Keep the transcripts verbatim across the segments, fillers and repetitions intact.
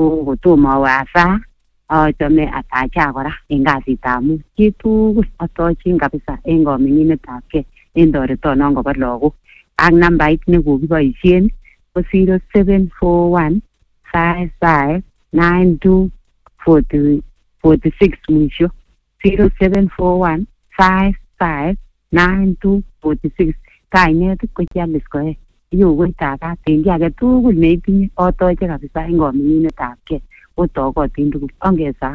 ko kotomo wasa achome atacha kora eng kasitab mut chitugul atochin kabisa eng koming'inetab kei eng toretonon kobo lagok ak nambait nekokiboisien ko zero seven four one five five nine two four six mwisho zero seven four one five five nine two four six. Kainet ko Charles Koech. Yo koitakat eng age tugul neitinye atoche kabisa eng koming'inetab kei otokotin tugul ongesa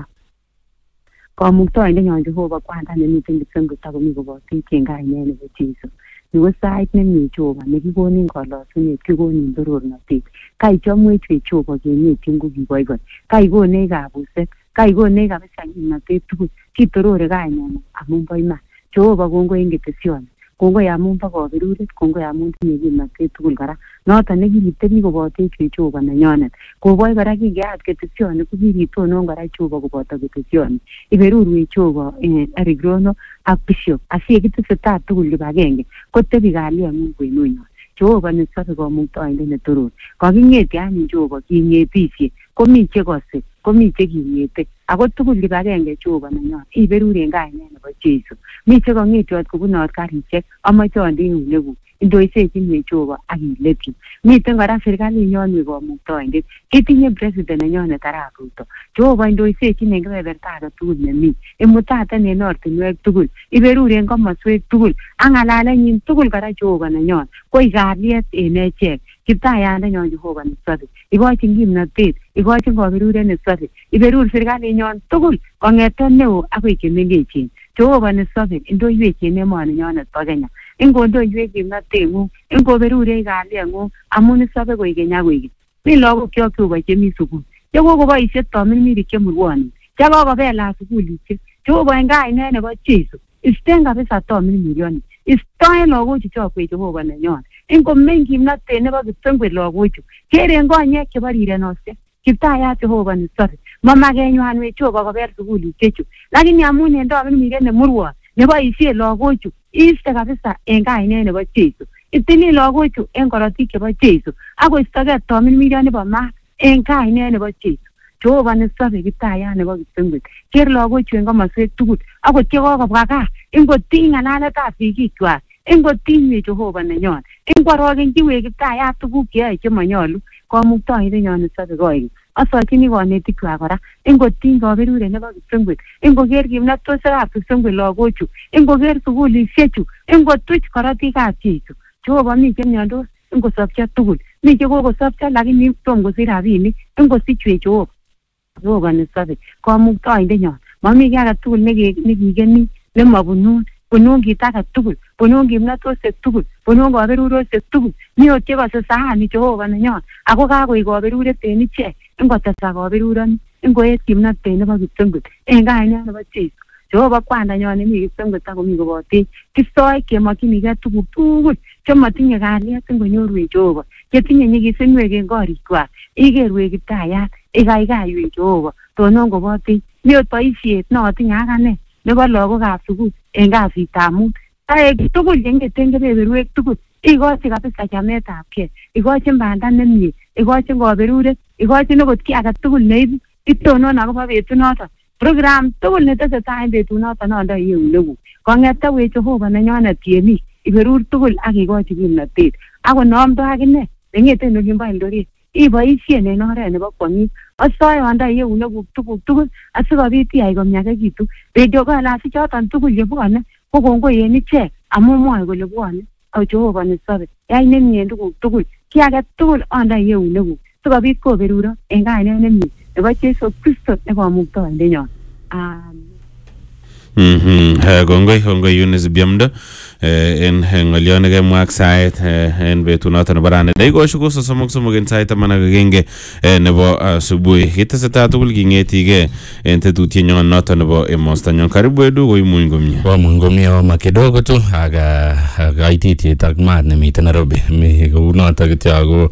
komuktoindenyon Jehova kwanda nemiten Kipsengwet akomi kobotik eng kainet nebo Jesu. Ni ko sait nemie Jehova nekikonin kalosunet, kikonin torornotet. Kaichomwech Jehova kengetyin ko kiboiboi. Kaikonech kabuset, kaikonech kabisa kimnotet tugul. Kitorore kainengung amun bo iman. Jehova kongoi eng ketesioni. Kongoi amun bo kaberuret, kongoi amun tinye kimnotet tugul kora. Noton nekiritebi kobotech Jehova nenyonet. Koboi kora kingeyat ketesioni ko kiritonon kora Jehova koboto ketesioni. Iberurwech Jehova Eric Rono ak Bishop asikitesetai tugul kibagenge kotebi kalyeng'ung kwenunyon. Jehova nesobe komuktoindet netoror. Kaking'ete anyun Jehova king'etisie komi chekose komi cheking'ete ako tugul kibagenge Jehova nenyon iberur eng kainet nebo Jesu. Mi chekang'etiot kobunot karisiek amoche ande eunekuk indoisechin Jehova ak iletyi. Miten kora serikalinyon we komuktoindet. Kitinye president nenyonet Arap Ruto. Jehova indoisechin eng kebeberta age tugul nemi. Imutaten en ortinwek tugul. Iberur eng komoswek tugul. Ak ng'alalenyin tugul kora Jehova nenyon. Koi kalyet en echek. Kiptayandenyon Jehova nesobe. Ikochin kimnotet, ikochin kaberuret nesobe. Iberur serikalinyon tugul kong'eten neo akoi chemengechen. Jehova nesobe indoiwech en emoninyonet bo Kenya. Ingondoiwech kimnoteng'ung, ingoberurech kalyeng'ung amun isobe koik keny ak koik keny. Mi lagokyok Jehova chemi sukul. Chekokoboisie tamirmirik chemurwonen. Chekokobelat sukulisiek. Jehova eng kainet nebo Jesu. Isten kabisa tamirmirioni. Istoen lagochu chokwech Jehova nenyon. Ingomeny kimnotet nebo Kipsengwet lagochu. Ker eng konyek chebo rirenosiek. Kiptayat Jehova nesobe. Mamakenywan we Jehova kobel sukulisiechu. Lakini amun en tamirmiriet nemurwon neboisie lagochu iste kabisa eng kainet nebo Jesu. Itilil lagochu eng korotik chebo Jesu. Akoistogei tamirmiriot nebo maat eng kainet nebo Jesu. Jehova nesobe Kiptayat nebo Kipsengwet. Ker lagochu eng komoswek tugul akot chekokobwa gaa ingotiny ng'alaletab sigikwak. Ingotiny Jehova nenyon. Ingworokenchi we Kiptayat tuguk cheyoe chemanyolu. Komuktoindenyon nesobe koik. Asochini konetikwak kora. Ingotiny kaberuret nebo Kipsengwet. Ingoker kimnotosiekab Kipsengwet lagochu. Ingoker sukulisiechu. Ingotuch korotikab Jesu. Jehova mi chemiondos. Ingosopcho tugul. Mi chekokosopcho lakini tom kosich rabinik. Ingosichwech Jehova. Jehova nesobe. Komuktoindenyon. Mami kiy age tugul nekikeni nemabunun. Bunun kit age tugul. Bunun kimnotosiek tugul. Bunun kaberurosiek tugul. Mi ot chekose sahani Jehova nenyon. Ako kakoik kaberuret en ichek. Ingotesak kaberuroni. Ingoet kimnotet nebo Kipsengwet. Eng kainet nebo Jesu. Jehova kwandanyon nemi Kipsengwet akomi kobotech. Kistoek kemokyinigei tuguk tugul chemotinye kalyet ingonyorwech Jehova. Chetinye nyigisinwek eng korikwak. Ikerwech Kiptayat. Ikaikaiwech Jehova. Tonon kobotech. Mi ot boisiet notinye akane nebo lagokab sukul eng kasitab mut. Taek tugul chengeten kebeberwek tugul. Ikochi kabisa chametabgei. Ikochin banda nemie. Ikochin kaberuret. Ikochin okot kiy age tugul neibu. Itonon akobo betunoton. Program tugul netesetai eng betunoton andoi eunekuk. Kong'ete we Jehova nenyonet tiemik. Iberur tugul ak ikochi kimnotet. Akonomdo akine neng'eten olimbo Eldoret. Iboisien en oret nebo kwong'et. Asoe andoi eunekuk tuguk tugul asikobit iyai komyakekitu. Radio kalasichoton tugul chebwone ko kongoi en ichek amun mwoe kole bwone. O Jehova nesobe. Yai nemie en tuguk tugul. Kiy age tugul andoi eunekuk sikobit koberuro eng kainet nemie nebo Jesu Kristo nekomuktoindenyon. Amen. Mhm. Kongoi kongoi Eunice Biamdo en ng'olyon nekemwa ak sait en betunoto nebo rani. Dakikoshek ko sosomok somok en sait taman ak agenge nebo asubuhi. Kitesetai tugul king'etigei en tetutienyon noto nebo emostanyon. Karibu Edu koimuny komie. Koimuny komie oma kidogo tu ak kaititiet ak maat nemiten Nairobi. Mi kou noto kityo ako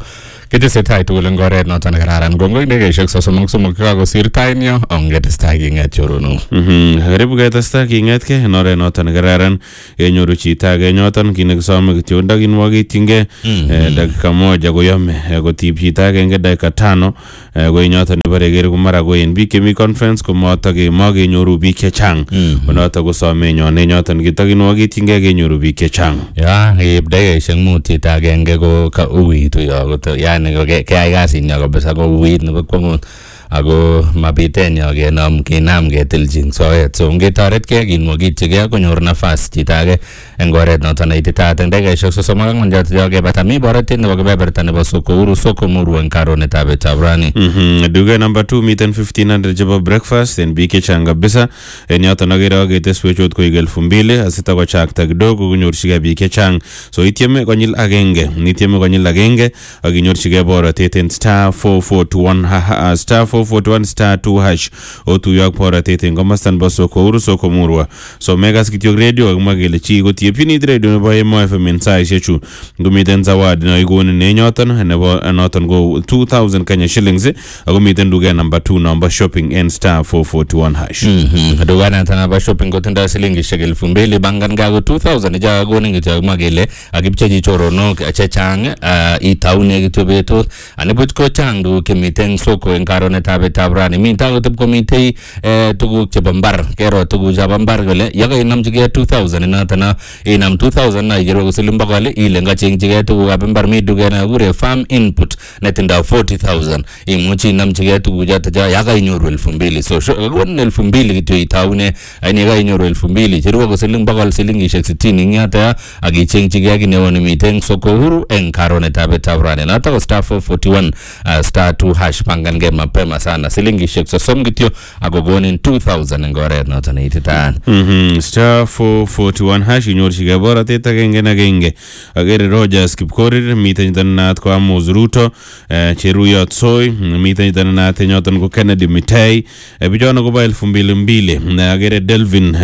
Kitesetai tugul eng oret noton nekararan. Kongoi dakikaishek sosom somok kakosir tain yo ongetestai king'et choronok. Mhm. Karibu ketestai king'etkei en oret noton nekararan. Yenyoru chito age nyoton kit nekisome kityo ndakinwokityingei dakika moja koyome kotib chito agenge dakika tano ko nyoton nebore kere ko mara ko en biik chemi conference komoto makenyoru biik chechang. Konoto ko somenyon ne nyoton kitakinwokityingei kenyoru biik chechang. Ya, iib dakikaishek mut chito agenge ko uuitu yo yani keyai kasit nyo kabisa ko uuit nebo kwang'ut ako mabiten yo kenam kinam ketilchin soet. So ngetoretkei kinwokityigei konyor nafas chito age eng oret noton neititaat eng dakikaishek sosom ak ang'wan choto yo kebata mi borotet nebo kebeberta nebo Soko Huru Soko Muru eng karonetab betab rani. Duket number two miten fifteen hundred chebo breakfast en biik chechang kabisa. En yoton agere aketeswech ot koik elfu mbili asitakochakta kidogo konyorchigei biik chechang. So ityeme konyil agenge, nityeme konyil agenge akinyorchigei borotet en star four four two one star four four one star two hash otuyo ak borotet en komostan bo Soko Huru Soko Murwa. So megas kityo radio akimwa kele chi kotiepchinit radio nebo Emo F M en saishechu ngomiten zawadi na ikonin en yoton nebo noton ko two thousand Kenya shillings ako miten duket number two number shopping en star four four two one hash. Mhm. Duket noton number shopping kotindo silingishek elfu mbili bangan gago two thousand ja akonin kityo akimwa kele akipchechi choronok chechang itaune kityo betut anibuch ko chang tuguk chemiten soko en karonetab betab rani. Mi takotep komitei tuguk chebo mbar kero tuguk chebo mbar kole yakainamchigei two thousand noton inam two thousand na ikero siling bokol ile ngachengchigei tugukab mbar. Mi duket nekakure farm input netindoi forty thousand imuchi inamchigei tuguk choto yakainyoru elfu mbili. So kokonin elfu mbili kityo itaune aini yakainyoru elfu mbili cheruko ko siling bokol silingishek sitini eng yoto akichengchigei kit neo nemiten Soko Huru eng karonetab betab rani. Noto ko star four four one star two hash pangangei mapema sana silingishek sosom kityo akokonin two thousand eng oret noton neititaat. Mhm. Star four four one hash inyorchigei borotet agenge na agenge. Agere Rogers Kipkorir miten tanat ko Amos Ruto Cheruyot Soy miten tanat nyoton ko Kennedy Mitei bijono ko ba elfu mbili mbili. Agere Delvin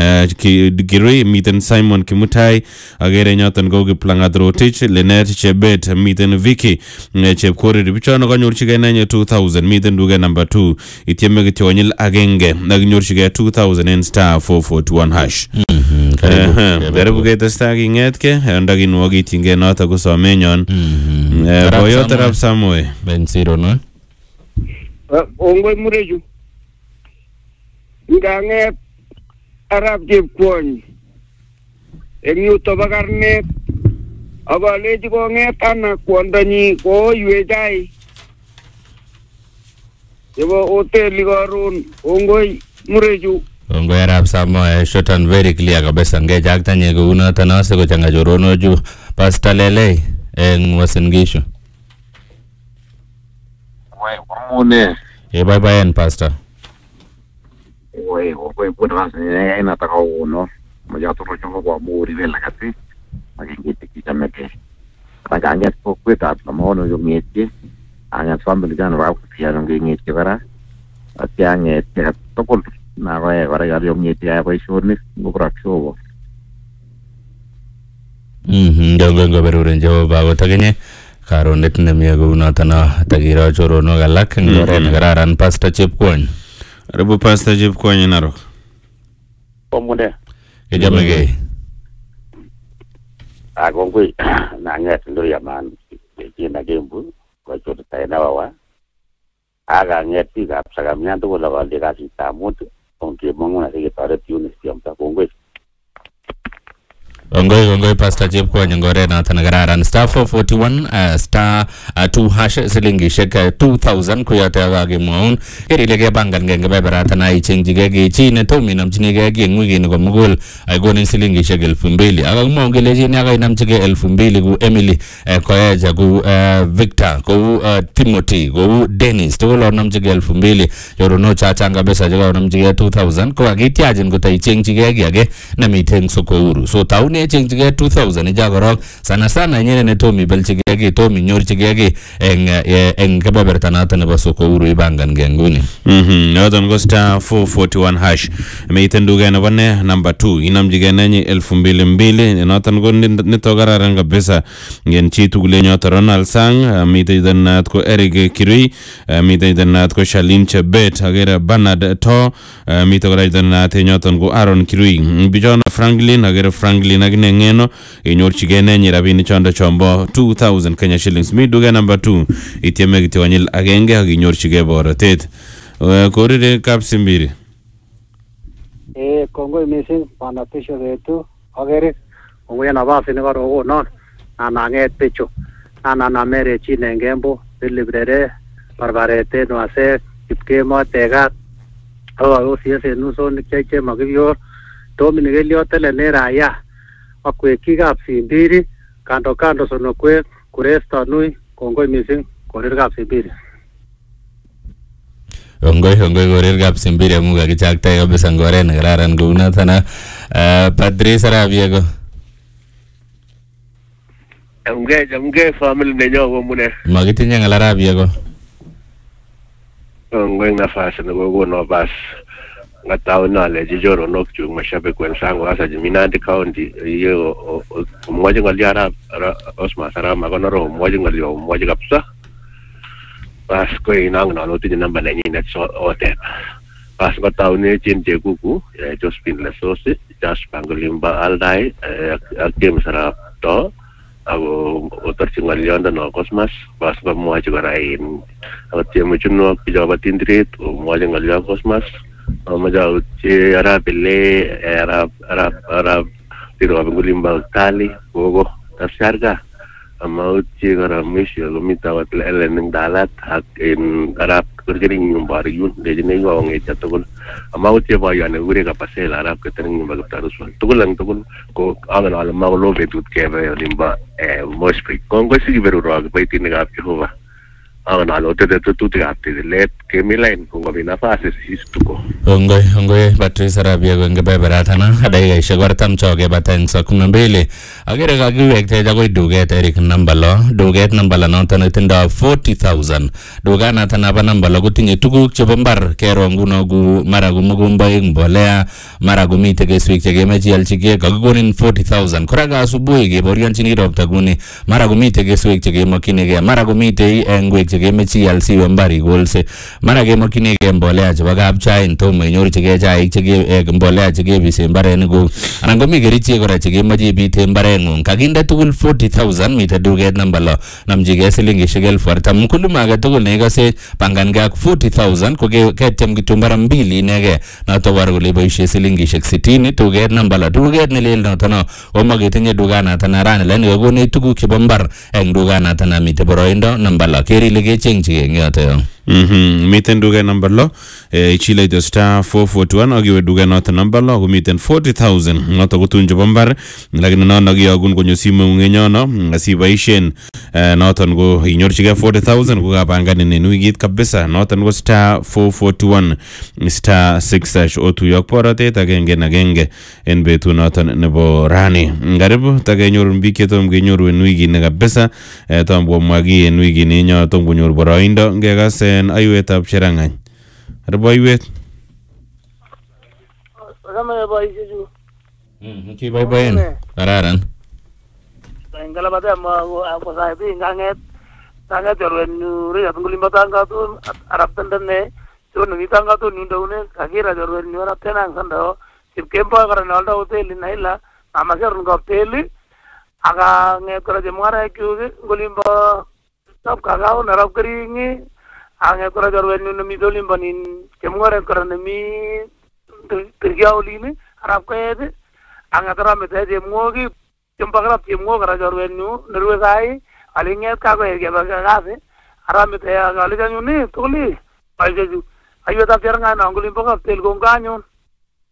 Kirui miten Simon Kimutai agere nyoton ko Kiplangat Rotich Lenet Chebet miten Vicky Chepkorir bijono kanyorchigei nanye two thousand miten duket number two ityeme kityo konyil agenge nakinyorchigei two thousand en star four four one hash. Karibu ketestai king'etkei ndakinwokityingei noto ko somenyon boyot arap Samoe Ben Siro no. Ongoi mureju ngang'et arap Chepkwony eng yuto bo Karnet akalechi kong'et ana kwondonyi koywechai chebo hoteli karon. Ongoi mureju. Kongoi arap Samoe short and very clear kabisa ngechaktanye kou noton ase kochanga choronochu. Pastor Lele eng Uasin Gishu. Wai wamune. E bye bye en pastor. Wai wai putra sene ina takau no. Maja toro chongo kwa muri vela kati. Magingiti kitameke. Kaganya ko kweta maono yo ngeti. Anga family gan wa kutia ngeti bara. Atiange te tokol na roe bara yo ngeti ya kwa shorni ngobra shobo. Mhm, jongo ngoberuren Jehova kotakenye karonet nemie kou noton takiro choronok alak eng oret nekararan. Pastor Chepkwony. Karibu Pastor Chepkwony Narok. Omune. Kejamegei. Akongoi nang'et ndo yaman kina gembu kwa choto tayana wawa. Aga ng'et biikab Sakamian tugul akalde kasitab mut ongemongu na siketoret Eunice Kiamta. Kongoi. Kongoi kongoi Pastor Chepkwony eng oret noton nekararan. Star four four one uh, star uh, two hash silingishek uh, two thousand koyote kakimwaun kerile kebangan keng kebeberata na ichengchigei ki chi netom inamchinigei ki eng wikini komugul konin silingishek elfu mbili akakimwaun kele chi nekainamchigei elfu mbili ku Emily uh, Koeja ku uh, Victor kou uh, Timothy kou Dennis tugul onamchigei elfu mbili choronok chachang kabisa chekaonamchigei two thousand ko kakityachin kotaichengchigei ki age nemiten Soko Huru. So taune ine chengchige two thousand ija korok sana sana nyene ne tomi belchige ki tomi nyorchige ki eng eng kebeberta noto nebo soko uru ibangan genguni. Mhm noton ko star four forty-one hash meiten duge nebo ne number two inamjige nenyi elfu mbili mbili noton ko nito kararan kabisa ngen chi tugule nyoto Ronald Sang mite danat ko Eric Kirui mite danat ko Shalin Chebet agera Bernard To mite ko danat nyoton ko Aaron Kirui bijona Franklin agera Franklin agne ngeno inyorchige nenyi rabini chondo chombo two thousand Kenya shillings mi duge number two itieme kitwanyil agenge aginyorchige borotet korire kapsimbiri. Eh kongo missing pana pesho yetu agere kongo na basi ne baro non ana nget pecho ana na mere chine ngembo librere barbarete no ase ipke mo tega o si ese nuso ni cheche magivyo to minigelio tele ne raya akwe kiga simbiri kando kando sono kwe kuresta nui kongo missing korire kapsimbiri. Ongoi ongoi gorir gap simbiri amuga kichakta kabisa ngore ne kararan guna thana Patrice Rabiego. Unge unge family ne nyogo mune. Magitinya ngala Rabiego. Ongoi nafasi ne gogo no bas. Ngatao na le jijoro no kuchu mashabe kwensango asa Jiminandi County yo mmoja ngali ara Osman Sarama gonoro mmoja ngali mmoja kapsa. Pas ko inang na loti namba na net so ote pas ko taw ne chin je kuku Josephine Lesosi Josh Pangolimba Aldai akem sara to ago otor chingal yonda no Cosmas pas ko mo ajo rain atem mo chuno pijawa tindrit mo ajo ngal Cosmas mo jaw ci ara belle ara ara ara tiro Pangolimba tali gogo tasarga amau cigara misio lumita wat lele neng dalat hak in arab kerjering nyumbar yun de jene yo nge chatugul amau ci ba yana gure ka pasel arab ketering nyumbar tarus tugul lang tugul ko angan al mau lo betut kebe limba e mospri kongo si beru ro ba tin ga jehova angan al ote de tutu ga te let kemilain kongo bina fase sistuko Ongoi ongoi Patrice Rabiego nge beberatana adai ga shagwartam choge batan sakuna mbele agere ga giwek te jago duget Eric Nambalo duget Nambalo noton tinda forty thousand dugana tana ba Nambalo gutinye tuguk chebo mbar kero nguno gu maragu mugumba ingbolea maragu mite geswik chege mechi alchige gagonin forty thousand koraga asubuhi ge borian chini ropta guni maragu mite geswik chege makinege maragu mite engwek chege mechi alsi mbari golse marage makinege mbolea chebo gapchain to menyor chege chai chege mbolea chege bise mbare ngo anango mi gerichi kora chege maji bite mbare ngo kaginde tugul forty thousand mite duget Nambalo namjige silingi shigel farta mkuluma ga tugul ne gase pangan ga forty thousand ko ge ketem gitumbara mbili nege na to war gole boishe silingi shik sitini duget Nambalo duget ne lel no tano o magitenye dugana tana ran len go ne tugu ke bombar eng dugana tana mite boroindo Nambalo keri lege chengchige ngate Mhm miten duge number lo e chile to star four forty-one ogiwe duge not number lo miten forty thousand noto kutunjo bombar lakini nono gi agun konyo simu ngenyono asibaishen noton go inyorchige forty thousand ko kapangane ne nuigit kabisa noton go star four forty-one star six hash otu yok porotet agenge agenge en betu noton nebo rani ngaribu tagenyoru mbike tom genyoru nuigi ne kabisa tombo mwagi nuigi ne nyo tombo nyor boroindo ngegas en ayuet ab Cherangany. Arbo ayuet. Kama boy ju. Mm, ki boy boy. Araran. Ngala bada ma ko sai bi nganget. Tanga jorwen ri atunguli matanga tu arab tandane. Tu ni tanga tu ni daune agira jorwen ni arab tenang sando. Sip kempa karena alda hotel naila amaser ng hotel aga nge kora jemara ku gulimba sab kagao narab keringi ange kora jorwen nu mi dolim banin kemore kora mi tergiaulini arab kayede anga tara mete je mogi chempagara chemo kora jorwen nu nerwe sai alinget ka ko ege baga gase arab mete aga alijanyu ni tuli ajeju ayo ta teranga na ngulim baga tel gonganyon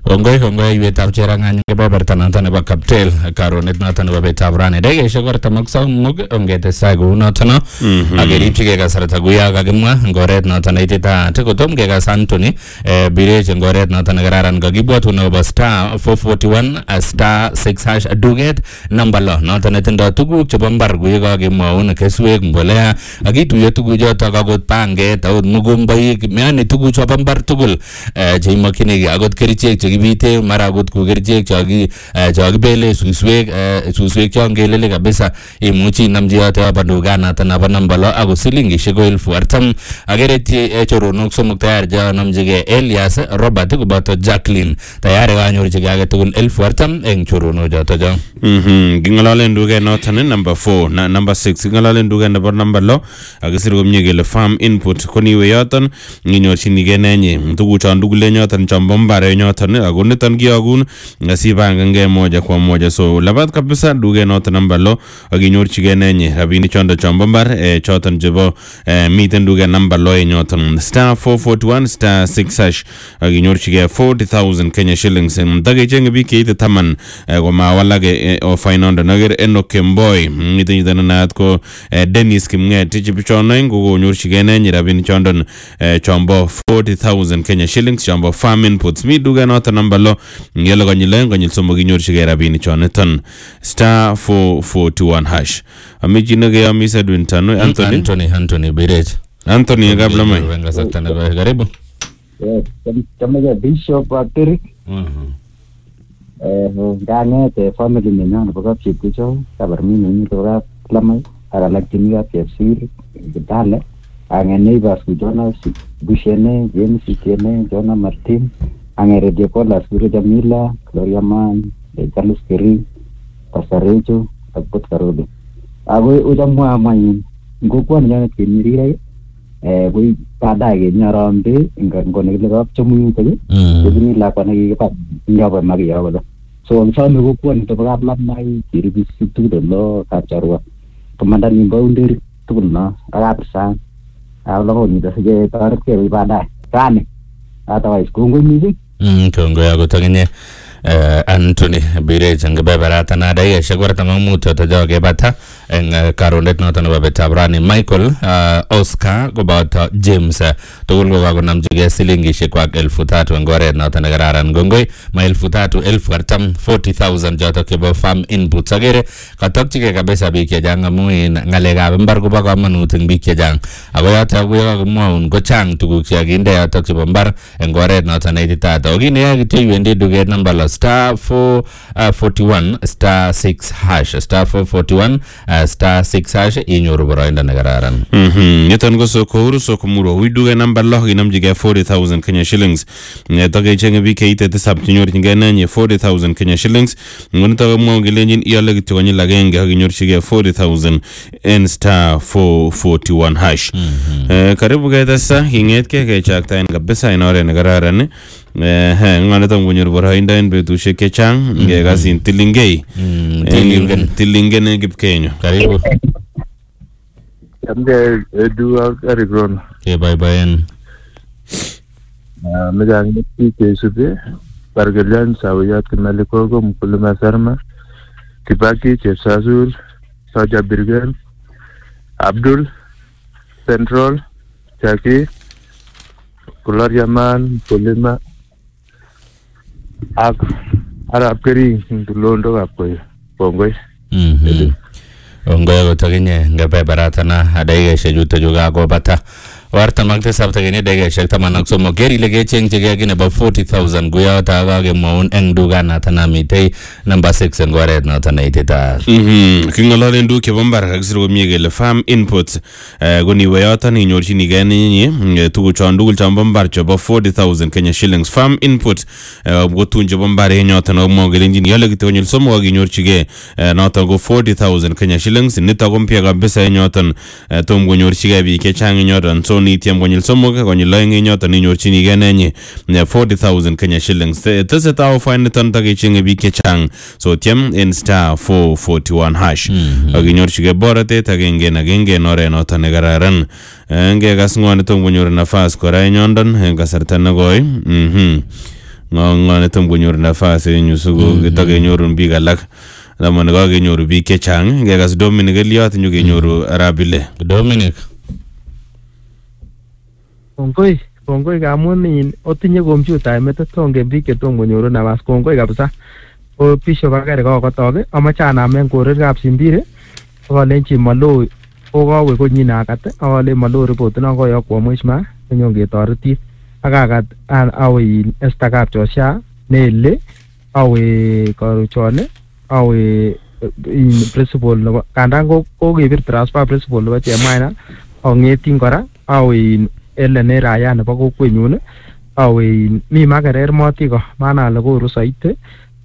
Ongoi ongoi wetab cherangany kebeberta noton nebo Kaptel karonet noton nebo betab rani dakikaishek artam somok ongetestai kou noton ak keripchigei kasarta kuyo kakimwa eng oret noton neititaat kotom kekas Anthony Birech eng oret noton nekararan kakibwatun akobo star four forty-one star six hash duket namba lo noton netindoi tuguk chebo mbar kuyo kakimwaun keswek mbolea akituiyo tuguchotok akot panget akot mukumboik yani tuguchobo mbar tugul cheimokchinigei akot kerichek chekibite mara akot ku kerichek chokibele suswek suswek chongelele kabisa imuchi inamchi yoto yobo dukanaton nebo namba lo ako silingishek ko elfu artam akereti choronok somok tayari chekanamchigei Elias Robert koboto Jacqueline tayari kanyorchigei age tugul elfu artam eng choronok choto cho mhm kingalolen duket noton number four na number six kingalolen duket nebo number lo akisir komie kele farm input koniwe yoton nginyorchinigei nenyi tuguchon tugul lenyoton chombo mbare nyoton ako niton kiyogun asipangangei moja kwa moja so labat kabisa duket noton number lo akinyorchigei nenyi rabinik chondo chombo mbar eh, choton chebo eh, miten duket number lo nyoton star four forty-one star six hash akinyorchigei forty thousand Kenya shillings ndakechenge biik cheite taman eh, komawalake eh, ofainondo nager Enoch Kemboi miten yitana naat ko eh, Dennis Kimnget chipichono kokonyorchigei nenyi rabinik chondon eh, chombo forty thousand Kenya shillings chombo farm inputs mi duket noton number lo ngelo konyile konyil somok inyorchigei rabinik choniton star four forty-one hash amichi nege amisa Edwin Anthony Anthony Anthony Birech Anthony kabla mai venga satana karibu kama ya Bishop Atiri eh ngane family nenyan nebo kapchepkucho kabarmini ni tora lamai ara lakini ya tafsir gitale ange neighbors kujona bushene James Kene Jona Martin ange Radio Pola Suri Jamila Gloria Man Carlos Keri Pasarejo takut karudi agoi ujamwa mayin ngokwan nyane kinirira eh we pada ge nyarambe ingan gone le gap chamu ko ni la kwana ge pa nyaba magi yawa so on sa me gokwan to gap lam mai kiri bisu tu de lo ka charwa komandan ni boundary tu na agap sa alo ni da ge tar ke we pada kane otherwise kungo music mm kungo ya gotagine Uh, Anthony Birech ang beberata na dai shagwar tamang muto to joge bata eng karonet noton nebo betab rani Michael uh, Oscar koboto James uh, tugul ko kakonamchigei silingishek kwak elfu tatu eng oret noton nekararan gongoi ma elfu tatu elfu artam forty thousand jotok chebo farm inputs agere katokchigei kabisa biik chechang amu ngalekab mbar kobo kamanut eng biik chechang ako yotok ko kakimwaun ko chang tuguk chekakinde yotok chebo mbar eng oret noton neititaat ako kineyoe kityo iwendi duket namba lo star four forty-one star six hash star four forty-one uh, star six hash inyoru boroindo nekararan mhm niton ko soko uru soko muro widuge number lo ginamjige forty thousand Kenya shillings netoke chenge B K T tisab tinyorchige nenye forty thousand Kenya shillings ngonito mo gelenjin iyale kityo konyil agenge akinyorchige forty thousand en star four forty-one hash eh karibu gaitasa kingetke kechakta en kabisa en oret nekararan eh ngane tong bunyor boroindo en betushek chechang ngegasin tilingei tilingen tilingen kipkenyo karibu amde edu arigron ke bye bye en megang ti kesube bargalan sawiyat kinaliko ko mkulima sarma kibaki chefsazul Saja Birgen Abdul Central Jaki Kulariaman Kulima ak arab keri ndulondo kapoy bongoi mhm ongoy go taginye ngabe baratana adai shejuto juga go bata warta magte sabta gene dege shekta manak so mogeri lege chengche ge gene ba forty thousand guya ta ga ge mon eng duga na tanami te number six ngore na tanaiteta mhm kingolale nduke bombar kagisiro miege le farm inputs goni wayata ni nyorchi ni gani ni tugu chondugul chambombar cho ba forty thousand Kenya shillings farm input gotunje bombar he nyota no mogeli ni yale gitonyel somo ga nyorchi ge nota go forty thousand Kenya shillings nita gompia ga besa nyotan tom go nyorchi ge bi ke chang nyotan so ni tiam gonyil somoga gonyil loenge nyota ni nyorchini genenye forty thousand Kenya shillings tese tao fine tanta ke chinge bike chang so tiam in star four forty-one hash agi nyorchige borate tagenge na genge nore nota negararan nge gasngwane tong bonyor nafas korai nyondon kasarta nagoy mhm ngo netom konyor nafas en yu siko kitakenyorun biik alak lamane kakenyoru biik chechang ngekas Dominic Eliot nyu kenyoru Arabile. Dominic Kongoi kongoi kamun in otinye computer metet ongen biik chetom konyoru nafas. Kongoi kabisa. Ko Bishop akere kokotok amache anamen korir Kapsimbiri akalenchi malo kokawe konyin akat akale malo report non koyokwo Mwishma konyon ketoretit akakat awe Esther Kapchosha nele awe Karuchone awe in principal nebo kandan ko kokebir transfer principal nebo Chemaina angetin kora awe Ellen Raya nebo kokwenyun awe mi Makerer Motiko maana ale koru saite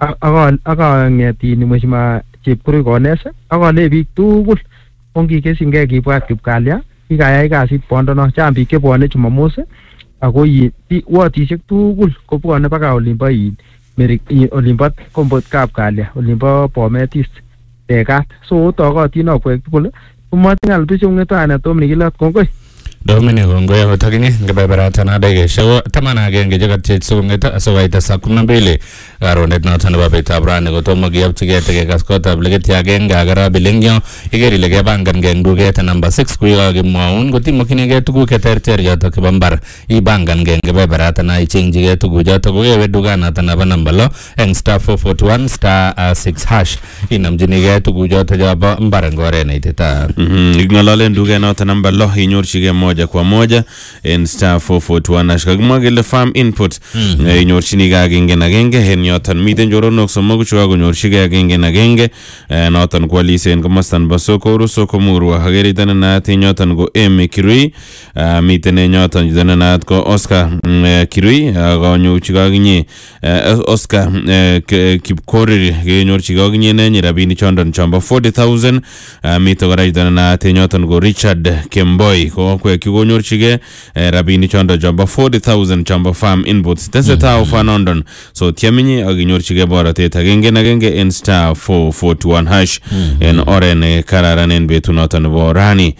akangetin Mwishma Chepkurui Kones akale biik tugul ongikesingei kibwat kipkalya kikayai kasit bondono chang biik chebwone Jumamos ako wotisiek tugul kobwone baka olimbo olimbo Kombot Kapkalya olimbo Bomet East Tekat so otokotin akwek tugul komatinye albichu ng'etoane Dominic Eliot kongoi Dominic kongoi akotakinye kebeberatan dakikaishek taman ak agenge chekatchech sikong'et asikoit saa kumi na mbili karonet noton nebo betab rani kotomo kiyopchigei tekekas kotab leketyi agenge ak Arabile eng yo iker ile kepangankei eng duket namba six kuikakimwaun kotimokchinigei tuguk cheterter chotok chebo mbar ipangankei eng kebeberatan ichengchigei tuguchotok kokewe dukanoto nebo namba lo eng star four forty-one star six hash inamchinigei tuguchotok chobo mbar eng oret neititaat. Ng'ololen duket noto namba lo inyorchigei moja kwa moja en star four forty-one hash kakimwa kele farm input inyorchinigei agenge na agenge en yoton miten choronok somok chu kakonyorchigei agenge na agenge noton koalisen komostan bo Soko Soko Murwa akeriten naat en yoton ko Amy Kirui miten en yoton chito naat ko Oscar Kirui akonyorchi kakinye Oscar Kipkoriri kenyorchigei kakinye nenyi rabinik chondon chombo forty thousand miten kora chito naat en yoton ko Richard Kemboi ko kikonyorchigei rabinik chondon chombo forty thousand chombo farm inputs tesetai ufanondon so tiaminyi akinyorchigei borotet agenge na agenge en star four forty-one hash en oret ne kararan en betunoton nebo rani.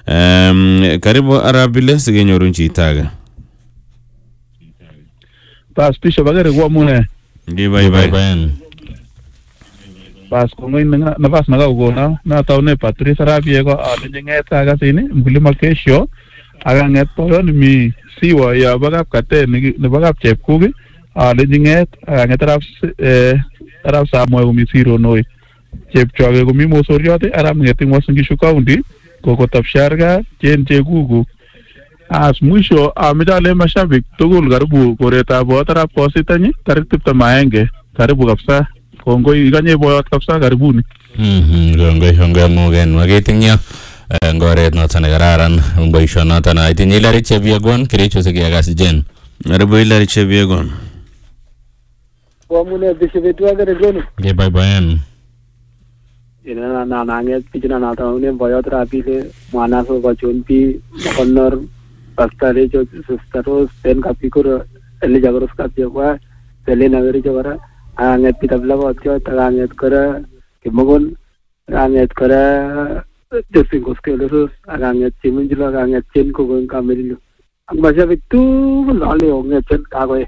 Karibu Arabile sikenyorun chito age. Bas Bishop akere kuamune. Ngi bye bye. Bas kongoi nafas nakakokona nataune Patrice Arabie ko alenye ng'eta kasini mkulima kesho akang'et boyoni mi siwa ya bakap kate nebo kap Chepkugi alenye ng'et akang'et arap arap Samoei komi siro noi Chepchoge komi Mosoriot arap ng'eting Uasin Gishu County kokotap Sharga chen Chekugu as mwisho amecha ale mashabik tugul karibu koretab bot arap kositanyi tarik tiptem aenge karibu kabisa kongoi ikanye boyot kabisa karibuni. Mhm kongoi kongoi mugen waketingyo ngoret noton nekararan boisionoton itinye Hilary Chepyegon Kericho sikiakas jen. Karibu Hilary Chepyegon. Kuamune Bishop etu akere konu. Nge bye bye. Ina na nanget pichina na taune boyot Arabile mwana so bachonpi konor pastare jo sustaros ten kapikuro elijagoros kapjwa selena verijo kora anget pitabla botyo taganget kora kimogon anget kora desingos kelos anget chimunjilo anget chen kogon kamerilo ang mashabik tugul ale onget chen kagoe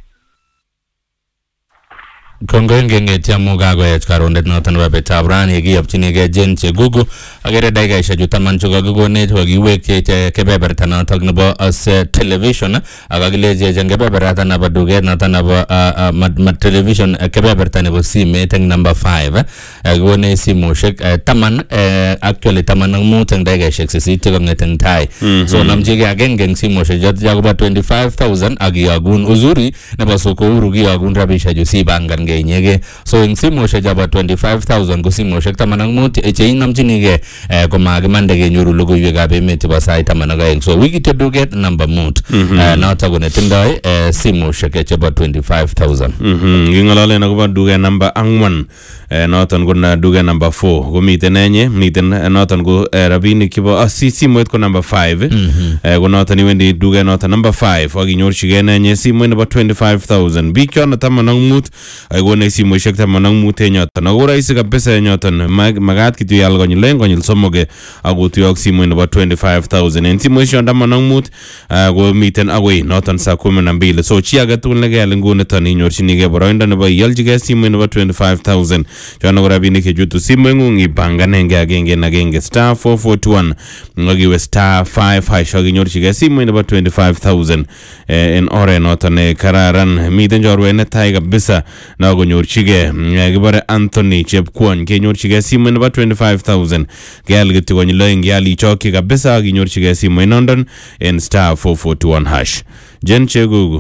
Kongoi ngeng'etyi amu kakoech karonet noton nebo betab rani yekiyopchinigei Jane Chegugu akere dakikaishek taman chu kakikonech kokiwekchech kebeberta notok nebo television akakilechi eng kebeberta nebo duket noton nebo television kebeberta nebo simet eng number five kikonech simoshek taman actually taman ak mut eng dakikaishek sisit chekang'et eng tai so namchigei agenge eng simoshek chotok akobo twenty-five thousand akiyogun uzuri nebo Soko Uru kiyogun rabishechu sibangan inyege so eng simoshek chabo twenty-five thousand ko simoshek taman ak mut cheinamchinigei komakimande kenyoru logoiwekab emet chebo sait taman ak aeng so wikityo duket namba mut notok ko netindoi simoshek chebo twenty-five thousand. King'ololen akobo duket namba ang'wan noton ko duket namba four komiten enye miten noton ko rabinik chebo simoit ko namba five ko noton iwendi duket noton namba five akinyorchigei enye simoit nebo twenty-five thousand biik chono taman ak mut kagone simoishek taman ak mut en yoton ako rahisi kabisa en yoton magat kityo ial konyil oeng konyil somok akotuyok simoit nebo twenty-five thousand en simoishek taman ak mut ko miten agoi noton saa kumi na mbili so chi age tugul nekeal nguniton inyorchinigei boroindo nebo ialchigei simoit nebo twenty-five thousand chono ko rabinik chechutu simoing'ung ipanganengei agenge en agenge star four forty-one ngakiwe star five hash akinyorchigei simoit nebo twenty-five thousand en oret noton kararan miten chorwet netai kabisa nakonyorchigei kibore Anthony Chepkwony kenyorchigei simoit nebo twenty-five thousand keal kityo konyil oeng keal ichokyi kabisa akinyorchigei simoit nondon en star four forty-one hash Jen Chegugu.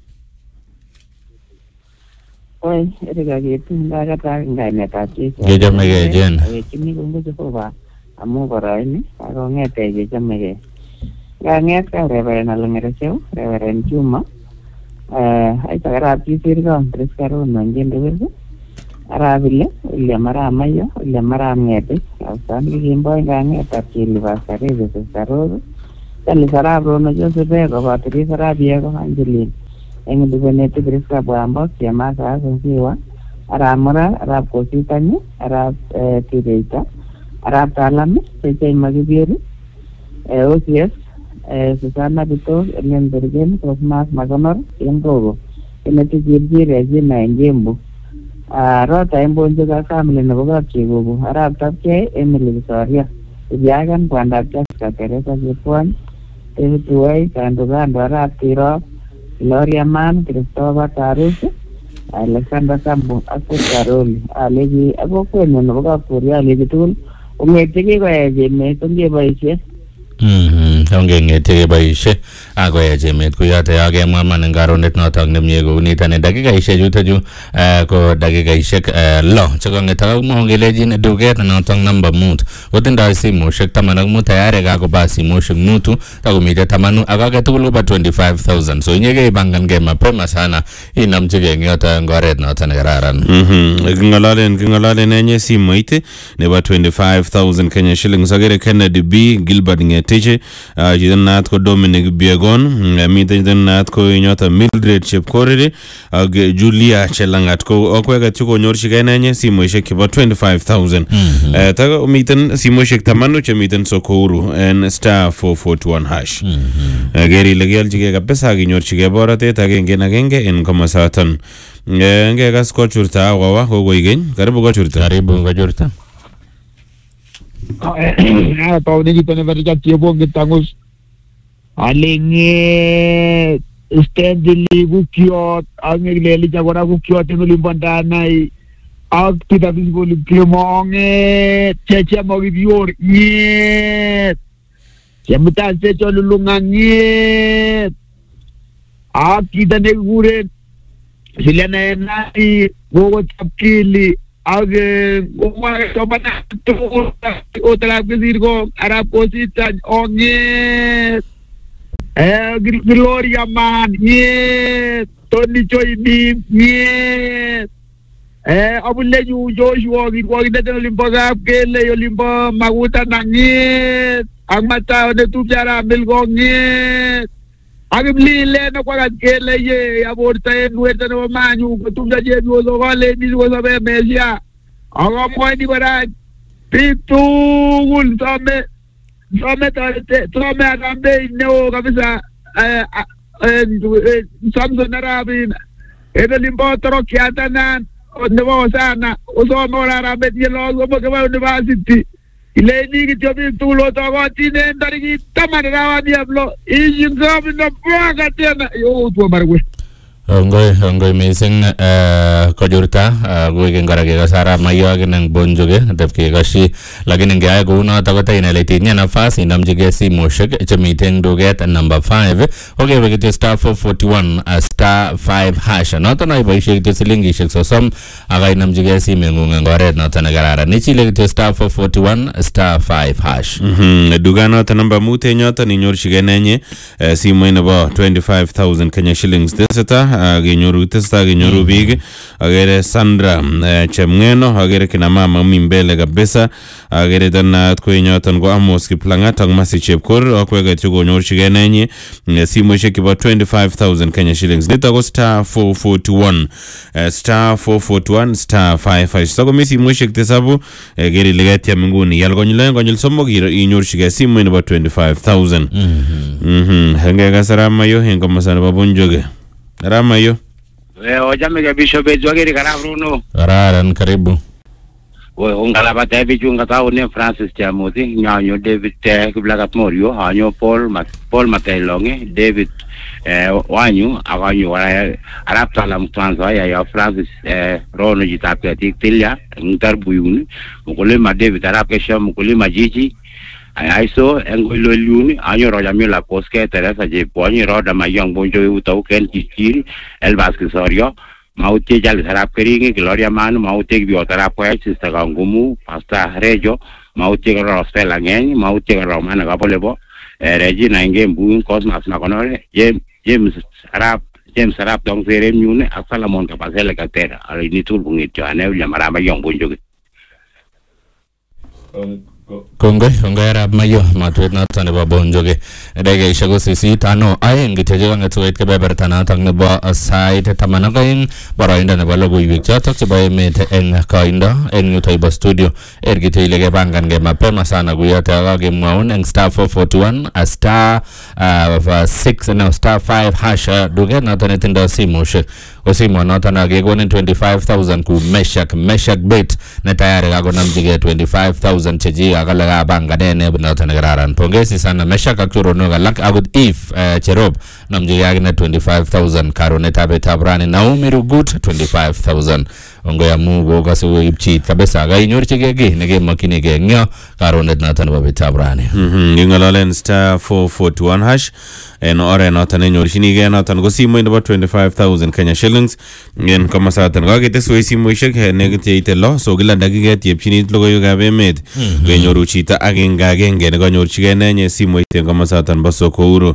Oi, erega gitu ngakata ngainetab Jesu. Kechomegei Jen. Kimi kongo Jehova amu kora ini ako ngete kechomegei. Nganget ka Reverend Alangereseu, Reverend Juma. Eh, ai tagarap kisir ko tres karon ngende wewe. Arabile, ile mara mayo, ile mara ngete. Asan kimboy ngangetab chili basarebe sesaroro. Kali sarabro no Joseph ko batri sarabie ko Angeline. Eng dubenete Kristo bwambo kiama sa sensiwa. Aramora, arab kositani, arab tireita. Arab talami, sechai magibiri. Eh, O C S, eh, Susana Bito, Elian Bergen, Cosmas Magonor, Yengogo. Inati jirjiri ajina njembu. Ah, rota embo njoga family na boga kigogo. Arab tapke Emily Victoria. Ibiagan kwanda Jessica Teresa Jepwan. David Way, Kandugando Arab Tiro, Gloria Mann, Christopher Tarus, Alexander Sambu, Aku Karoli, Alegi, Ako Kwenye na boga Korea Alegi Tul. Ungeteke kwa ya jeme, tunge baishe. Mhm, onge ngeteke baishe. Ako ya jeme, kuyate yage mama nengaronet notok nemyego unitane dakika ishe juta ju ko dakika ishe lo. Chako ngetaka kumahongelejin duget notok namba mut. Utinda simu shek tamanak muta yare kako basi mo shek mutu. Tako mite tamanu akake tukuluba twenty-five thousand. So inyege ibangan ge mapema sana. Inamchige ngiyota ngoret notan gararan. Mhm, kingalalen kingalalen enye simu ite nebo twenty-five thousand Kenya shillings. Agere Kennedy B, Gilbert Ngetije, jidan naat ko Dominic Biegon, mite jidan naat ko inyota Mildred Chepkorere, ag Julia Chelangat ko okwega chuko nyorchigei nenye simoishek kibo twenty-five thousand. Taga miten simoishek tamanu che miten Sokouru en star four forty-one hash. Geri legialchigei kabisa akinyorchigei borotet agenge en agenge en komosaton. Ngekas kochurta awawa kokoigeny. Karibu kochurta. Karibu kochurta. Ah, tao ni kita never got tibo gitangus. Alinge steadily bukiot, ang ngleli jagora bukiot no limbandanay. Ag kita bisbo limponge, cheche mo gibior. Nyet. Siamutan checho lulungan nyet. Ag kita negure. Sila na nai gogo chapkili. Ag umar sobat tu utara kesir ko Arab kosita onge eh Gloria Man ye Tony Choi Di ye eh abulle ju Joshua ki ko ide no limpo gap kele yo limpo maguta nangi ang mata de tu jara mil go nge ag lile no kwa kele ye aborta en huerta no manyu ko tu ja je yo so vale ni ko sabe mesia aga mo ni bara pitul some some te some agambe no kabisa eh eh Samson Arabin ede limbo tro kiata nan no sana uso no arabe ye lo go ke ba university ile ni ki jobi tulo to go tine ndari ki tamara wa diablo i jingabi na braga tena yo tu marwe Ongoy, ongoy missing kojurta, gue kengkara kega sara mayo age nang bonjoge, tapi kega si lagi neng gaya gue na tahu tahu ini letinya nafas inam juga si moshek, meeting doget number five, oke begitu star four forty one, star five hash, nonton naik bayi shek itu selingi shek sosam, aga inam juga si mengungang goret nonton negara, nici lagi itu star four forty one, star five hash. Duga nonton number mute nonton inyor shigenenye, si main about twenty five thousand Kenya shillings deseta. agenyoru testa agenyoru big agere Sandra Chemngeno agere kina mama mimbele kabisa agere tena kwenyoton ko Amos Kiplangat ak Masi Chepkor akwega tukonyorchige nenyi simoishek kibo twenty-five thousand Kenya shillings nito ko star four forty-one star four forty-one star five five so ko misi simoishek tisabu geri ligatia minguni yal konyile konyil somok inyorchige simo nebo twenty-five thousand mhm henge kasarama yo hengo masana babunjoge rama yo eh ojame ke Bishop Ejwageri karabruno Kararan karibu we ungalaba tabi junga tao ne Francis Chamuthi nyanyo David Kiblagat Morio anyo Paul Mat Paul Matailonge David eh wanyu akanyo wala arapta la mtwanzo ya ya Francis eh rono jitapia tiktilia ngarbuyuni mukulima David arapkesha mukulima jiji aiso engolo luni anyo roja mila poske Teresa je ponyi roda mayong bonjo utau ken chichiri El Vasquisorio Mauti jali sarap keringi Gloria Manu mauti bio tarap kwa sister kangumu Pastor Rejo mauti Rosfela ngeni mauti Romana kapolebo Regina ngembu Cosmas na konore James James Sarap James Sarap dong sere nyune Salamon kapasele katera ali ni tulbungit ane ulia marama yong bonjo Kongwe, kongwe rab mayo, matuit na tane ba bonjoge. Dege ishago sisi tano aeng giteje wang etuit ke beber tana tang nebo aside tamana kaing barainda nebo logo iwik chatok chiba emete eng kainda eng utay ba studio ergite ilege bangan ge mapema sana guyate agage mwaun eng star four forty-one a star uh, six no star five hasha duge na tane tinda simushe Osimo na tana ge gonin twenty-five thousand ku meshak meshak bit na tayari gago namjige twenty-five thousand cheji agalaga banga nene na tana gararan pongesi sana meshak akuro no galak agud if uh, cherob namjige agina twenty-five thousand karone tabe tabrani Naomi Rugut twenty-five thousand ongo ya mugo kasu ipchit kabisa ga inyorchige ge nege makini ge ngyo karone na tana babe tabrani mhm ngingalolen star four forty-one hash en ore na tana nyorchinige na tana go simo about twenty-five thousand Kenya shillings ngen kama sa tana ga gete so simo ishek negete itelo so gila dagige tiepchini logo yoga bemet genyoru chita agenga genge ne ganyorchige nenye simo ite kama sa tana baso ko uro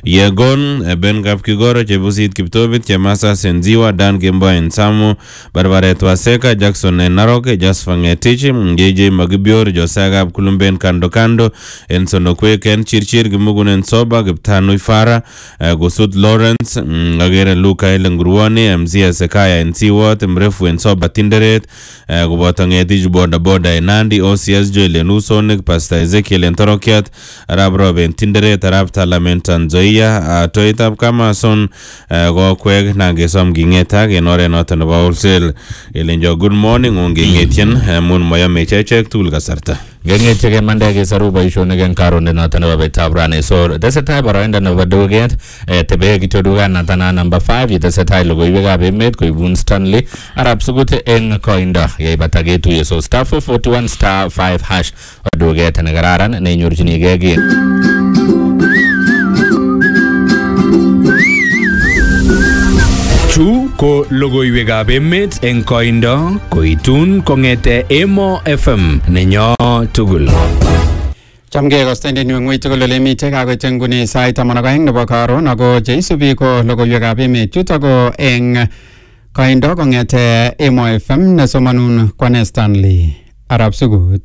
yegon ben gap kigoro chebusit kiptobit chemasa senziwa dan gembo en samo barbare Twaseka Jackson Naroke Jasfangetich Ngeje Magibior Josaga Kulumben Kando Kando Ensono Kweken Chirchir Gimugunen Soba Giptanu Ifara Gusut Lawrence Agere Luka Elengruani Mzia Sekaya Nsiwat Mrefu Ensoba Tinderet Gubotangetich Boda Boda Enandi O C S J Lenusonik Pastor Ezekiel Entorokiat Arab Robin Tinderet Arab Talamentan Zoia Toitab kama son Go Kweg Nangesom Gingeta Genore Notan Wholesale Elenjo good morning onge ngetien mun moya mecheche tul kasarta genge chege mandege saruba ishone gen karonde na tana babe tabrane so dese tai barainda na badoget tebe gitoduga na tana number five dese tai logo iwega be met ko ibun Stanley arab sugute en koinda ye batage tu so star four forty-one star five hash badoget na gararan ne nyorjini gege Chu ko logoiwekab emet eng koindo koitun kongete Emo F M nenyo tugul. Chamge kostendi nywe ngwei tugul ole mite kakoit nguni sait taman ak aeng nebo karon ako cheisubi ko logoiwekab emet chuto ko eng koindo kongete Emo F M nesomanun Kwane Stanley Arab Sugut.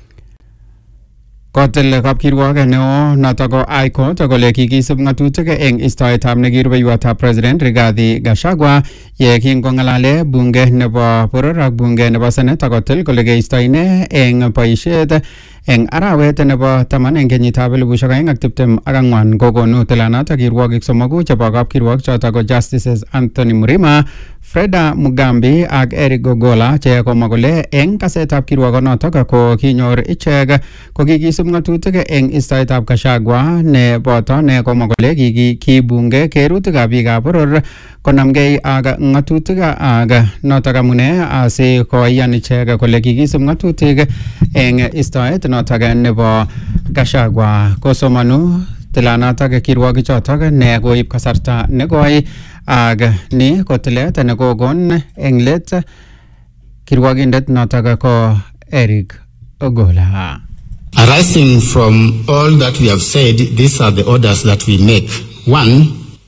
Kotel kapkirwok neo noto ko High Court kole kikisub ngatutik eng istoetab nekirubeiwotab President Rigathi Gachagua ye kingongalale bunge nebo boror ak bunge nebo Senate kotel kole keisto ine eng boisiet eng arawet nebo taman eng kenyitab elibushek aeng ak tiptem ak ang'wan kokonu tilanatok kirwokik somoku chebo kapkirwok choto ko Justices Anthony Mrima, Freda Mugambi ak Eric Gogola che komwa kole eng kasetab kirwokonotok ko kinyor ichek ko kikisub ngatutik eng istoetab Gachagua ne boto ne komwa kole kibunge kerutikab biikab boror konamgei ak ngatutik ak notok amune asi koyan ichek kole kikisub ngatutik eng istoet notok nebo Gachagua kosomanu tilanatok kirwokik chotok ne koib kasarta nekoi ak ni ko tilet ne kokon eng let kirwokindet notok ko Eric Ogola. Arising from all that we have said, these are the orders that we make. One,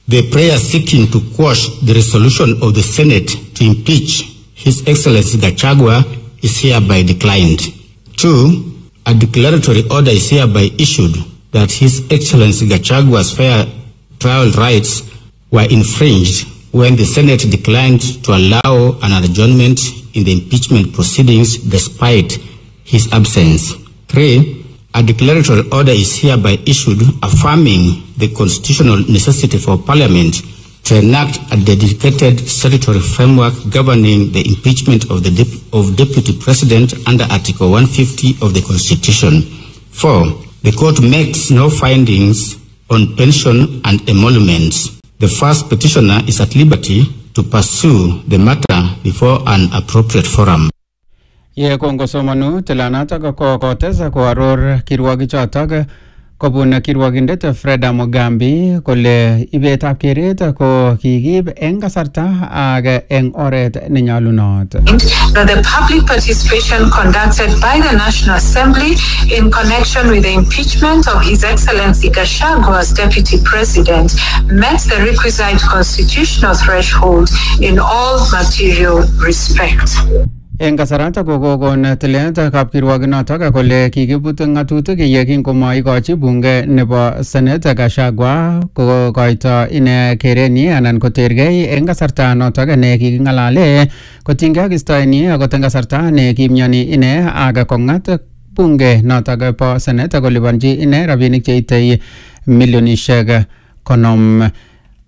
The prayer seeking to quash the resolution of the Senate to impeach His Excellency Gachagua is hereby declined. Two, a declaratory order is hereby issued that His Excellency Gachagua's fair trial rights were infringed when the Senate declined to allow an adjournment in the impeachment proceedings despite his absence. Three, a declaratory order is hereby issued affirming the constitutional necessity for Parliament to enact a dedicated statutory framework governing the impeachment of the dep- of Deputy President under Article one fifty of the Constitution. Four, the court makes no findings on pension and emoluments. The first petitioner is at liberty to pursue the matter before an appropriate forum. Ye kongo somanu telanata ko koteza ko aror kirwagi chotok kobun kirwagindet Freda Mugambi kole ibetab keret ko kikib eng kasarta age eng oret nenyalunot. The public participation conducted by the National Assembly in connection with the impeachment of His Excellency Gachagua's Deputy President met the requisite constitutional threshold in all material respect. En kasarata ko kokon tilet kapkirwoginotok kole kikibut ng'atutik yekin komaikochi bunge nebo Senate Gachagua kokoito ine kerenyi anan kotergei en kasarta notok ne kiking'alale kotinygei ak istoenyi akot en kasarta ne kimyoni ine ak kong'at bunge notok po Senate kolipanji ine rabinik cheitei milionishek konom.